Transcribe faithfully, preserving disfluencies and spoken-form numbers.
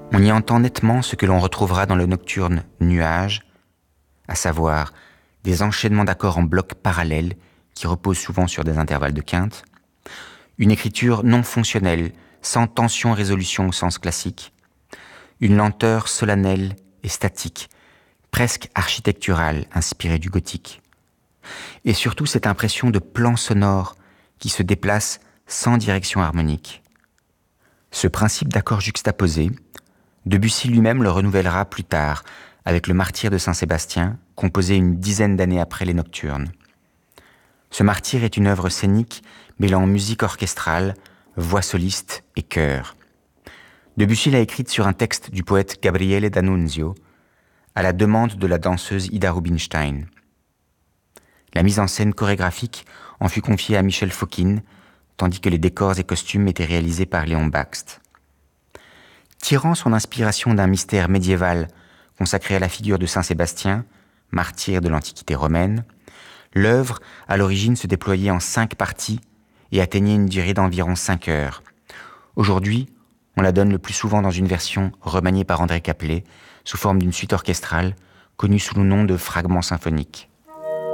On y entend nettement ce que l'on retrouvera dans le nocturne Nuages, à savoir des enchaînements d'accords en blocs parallèles qui reposent souvent sur des intervalles de quinte, une écriture non fonctionnelle, sans tension-résolution au sens classique, une lenteur solennelle et statique, presque architecturale, inspirée du gothique, et surtout cette impression de plan sonore qui se déplace sans direction harmonique. Ce principe d'accord juxtaposé, Debussy lui-même le renouvellera plus tard avec le Martyre de Saint-Sébastien, composé une dizaine d'années après les Nocturnes. Ce Martyre est une œuvre scénique mêlant musique orchestrale, voix soliste et chœur. Debussy l'a écrite sur un texte du poète Gabriele D'Annunzio, à la demande de la danseuse Ida Rubinstein. La mise en scène chorégraphique en fut confiée à Michel Fokine, tandis que les décors et costumes étaient réalisés par Léon Bakst. Tirant son inspiration d'un mystère médiéval consacré à la figure de Saint Sébastien, martyr de l'Antiquité romaine, l'œuvre à l'origine se déployait en cinq parties et atteignait une durée d'environ cinq heures. Aujourd'hui, on la donne le plus souvent dans une version remaniée par André Caplet, sous forme d'une suite orchestrale, connue sous le nom de fragments symphoniques.